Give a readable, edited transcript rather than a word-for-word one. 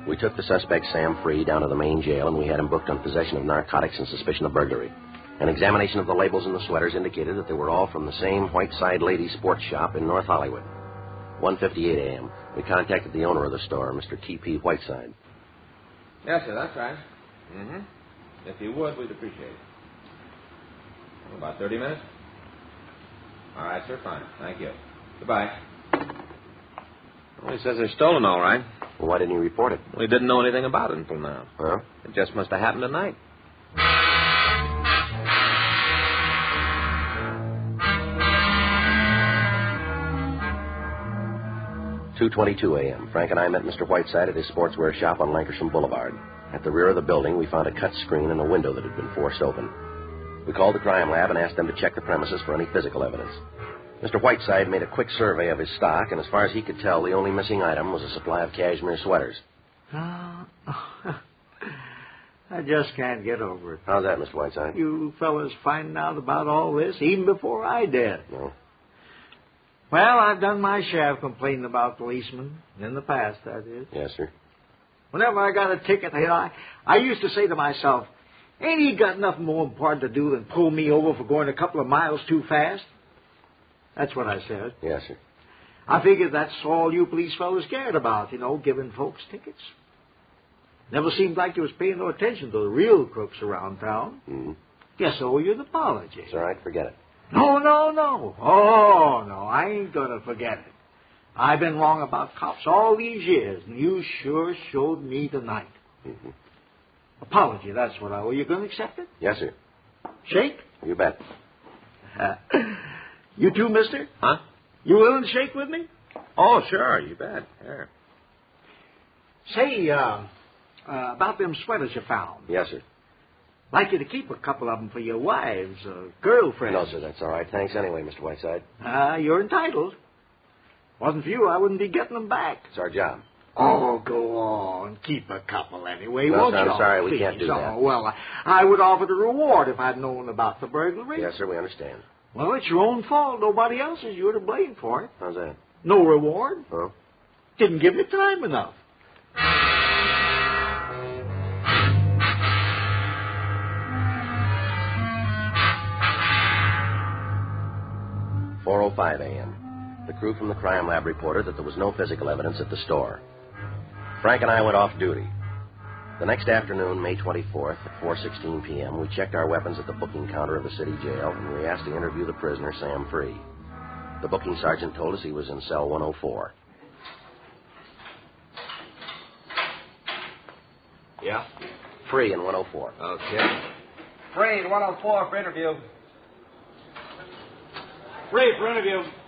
We took the suspect, Sam Free, down to the main jail, and we had him booked on possession of narcotics and suspicion of burglary. An examination of the labels in the sweaters indicated that they were all from the same Whiteside Ladies Sports Shop in North Hollywood. 1:58 a.m. We contacted the owner of the store, Mr. T.P. Whiteside. Yes, sir, that's right. If you would, we'd appreciate it. About 30 minutes? All right, sir, fine. Thank you. Goodbye. Well, he says they're stolen, all right. Well, why didn't you report it? Well, he didn't know anything about it until now. Huh? It just must have happened tonight. 2:22 a.m. Frank and I met Mr. Whiteside at his sportswear shop on Lankershim Boulevard. At the rear of the building, we found a cut screen and a window that had been forced open. We called the crime lab and asked them to check the premises for any physical evidence. Mr. Whiteside made a quick survey of his stock, and as far as he could tell, the only missing item was a supply of cashmere sweaters. I just can't get over it. How's that, Mr. Whiteside? You fellas finding out about all this even before I did. No. Well, I've done my share of complaining about policemen. In the past, that is. Yes, sir. Whenever I got a ticket, I used to say to myself, ain't he got nothing more important to do than pull me over for going a couple of miles too fast? That's what I said. Yes, sir. I figured that's all you police fellas cared about, giving folks tickets. Never seemed like you was paying no attention to the real crooks around town. Mm-hmm. Guess I owe you an apology. It's all right. Forget it. No. Oh, no, I ain't going to forget it. I've been wrong about cops all these years, and you sure showed me tonight. Mm-hmm. Apology, that's what I owe you. Going to accept it? Yes, sir. Shake? You bet. You too, mister? Huh? You willing to shake with me? Oh, sure, you bet. Sure. Say, about them sweaters you found. Yes, sir. Like you to keep a couple of them for your wives or girlfriends. No, sir, that's all right. Thanks anyway, Mr. Whiteside. You're entitled. Wasn't for you, I wouldn't be getting them back. It's our job. Oh, go on. Keep a couple anyway, No, won't sir, you? I'm sorry, we Please. can't do that. Oh, well, I would offer the reward if I'd known about the burglary. Yes, sir, we understand. Well, it's your own fault. Nobody else is. You're to blame for it. How's that? No reward. Huh? Didn't give you time enough. 4:05 a.m. The crew from the crime lab reported that there was no physical evidence at the store. Frank and I went off duty. The next afternoon, May 24th, at 4:16 p.m., we checked our weapons at the booking counter of the city jail, and we asked to interview the prisoner, Sam Free. The booking sergeant told us he was in cell 104. Yeah? Free in 104. Okay. Free in 104 for interview. Free for interview.